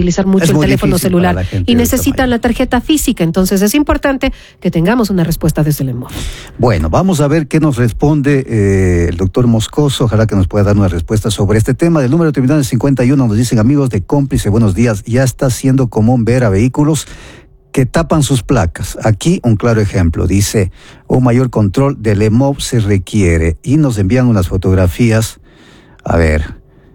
utilizar mucho el teléfono celular y necesitan la tarjeta física. Entonces es importante que tengamos una respuesta desde el EMOV. Bueno, vamos a ver qué nos responde el doctor Moscoso. Ojalá que nos pueda dar una respuesta sobre este tema. Del número terminal en 51 nos dicen: amigos de Cómplice, buenos días. Ya está siendo común ver a vehículos que tapan sus placas. Aquí un claro ejemplo, dice: un mayor control del EMOV se requiere. Y nos envían unas fotografías. A ver,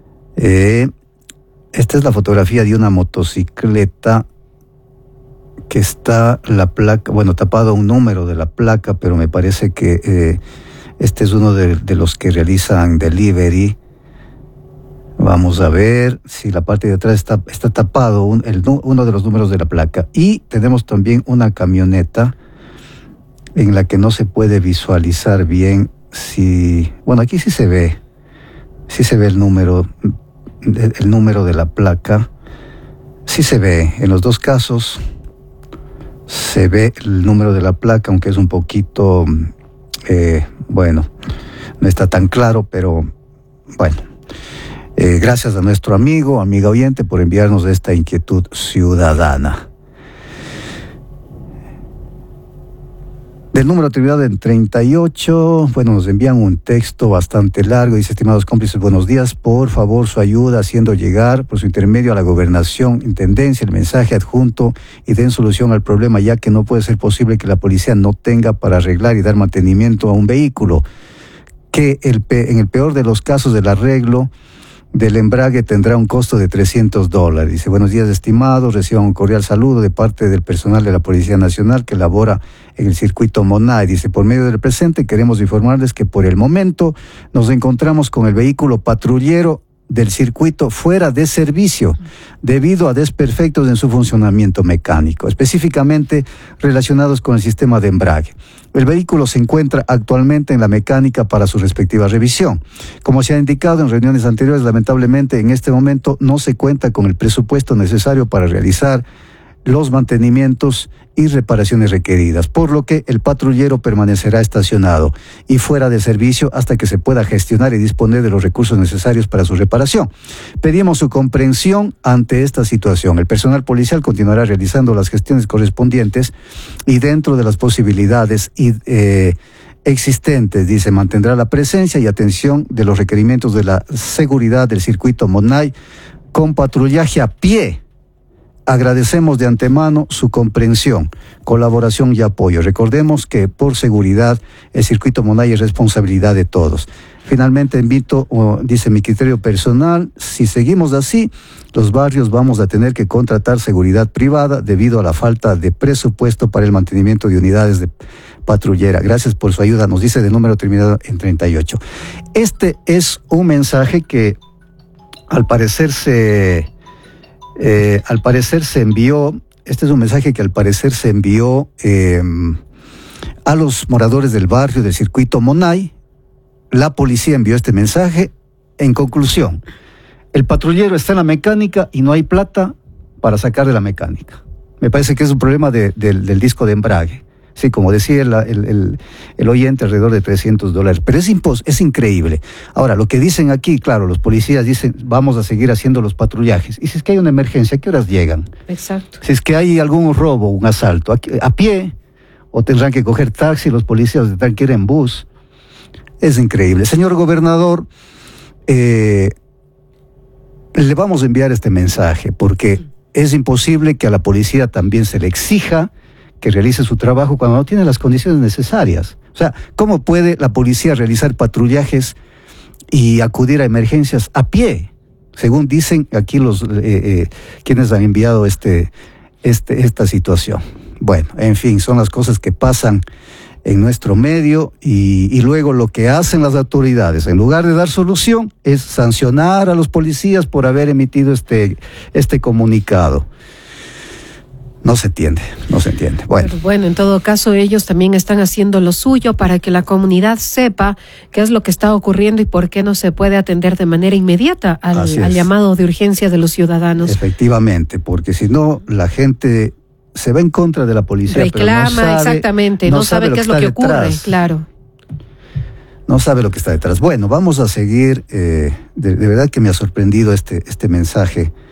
esta es la fotografía de una motocicleta que está la placa, bueno, tapado un número de la placa, pero me parece que este es uno de los que realizan delivery. Vamos a ver si la parte de atrás está tapado uno de los números de la placa. Y tenemos también una camioneta en la que no se puede visualizar bien si... Bueno, aquí sí se ve el número de la placa. Sí se ve, en los dos casos se ve el número de la placa, aunque es un poquito, bueno, no está tan claro, pero bueno. Gracias a nuestro amiga oyente, por enviarnos esta inquietud ciudadana. Del número terminado en 38, bueno, nos envían un texto bastante largo. Dice: estimados cómplices, buenos días. Por favor, su ayuda haciendo llegar por su intermedio a la gobernación, intendencia, el mensaje adjunto y den solución al problema, ya que no puede ser posible que la policía no tenga para arreglar y dar mantenimiento a un vehículo. Que en el peor de los casos del arreglo del embrague tendrá un costo de $300. Dice: buenos días, estimados, reciban un cordial saludo de parte del personal de la Policía Nacional que labora en el circuito Monay. Dice: por medio del presente queremos informarles que por el momento nos encontramos con el vehículo patrullero del circuito fuera de servicio debido a desperfectos en su funcionamiento mecánico, específicamente relacionados con el sistema de embrague. El vehículo se encuentra actualmente en la mecánica para su respectiva revisión. Como se ha indicado en reuniones anteriores, lamentablemente en este momento no se cuenta con el presupuesto necesario para realizar los mantenimientos y reparaciones requeridas, por lo que el patrullero permanecerá estacionado y fuera de servicio hasta que se pueda gestionar y disponer de los recursos necesarios para su reparación. Pedimos su comprensión ante esta situación. El personal policial continuará realizando las gestiones correspondientes y dentro de las posibilidades existentes, dice, mantendrá la presencia y atención de los requerimientos de la seguridad del circuito Monay con patrullaje a pie. Agradecemos de antemano su comprensión, colaboración y apoyo. Recordemos que por seguridad el circuito Monay es responsabilidad de todos. Finalmente invito, dice mi criterio personal, si seguimos así, los barrios vamos a tener que contratar seguridad privada debido a la falta de presupuesto para el mantenimiento de unidades de patrullera. Gracias por su ayuda, nos dice de número terminado en 38. Este es un mensaje que al parecer se envió, este es un mensaje que al parecer se envió a los moradores del barrio del circuito Monay. La policía envió este mensaje. En conclusión, el patrullero está en la mecánica y no hay plata para sacar de la mecánica. Me parece que es un problema del disco de embrague. Sí, como decía el oyente, alrededor de $300. Pero es increíble. Ahora, lo que dicen aquí, claro, los policías dicen, vamos a seguir haciendo los patrullajes. Y si es que hay una emergencia, ¿a qué horas llegan? Exacto. Si es que hay algún robo, un asalto, a pie, o tendrán que coger taxi, los policías tendrán que ir en bus. Es increíble. Señor gobernador, le vamos a enviar este mensaje, porque es imposible que a la policía también se le exija que realice su trabajo cuando no tiene las condiciones necesarias. O sea, ¿cómo puede la policía realizar patrullajes y acudir a emergencias a pie? Según dicen aquí los quienes han enviado esta situación. Bueno, en fin, son las cosas que pasan en nuestro medio y luego lo que hacen las autoridades, en lugar de dar solución, es sancionar a los policías por haber emitido este comunicado. No se entiende. Bueno, en todo caso, ellos también están haciendo lo suyo para que la comunidad sepa qué es lo que está ocurriendo y por qué no se puede atender de manera inmediata al llamado de urgencia de los ciudadanos. Efectivamente, porque si no, la gente se va en contra de la policía. Reclama, pero no sabe, exactamente, no sabe qué es lo que ocurre, claro. No sabe lo que está detrás. Bueno, vamos a seguir. De verdad que me ha sorprendido este mensaje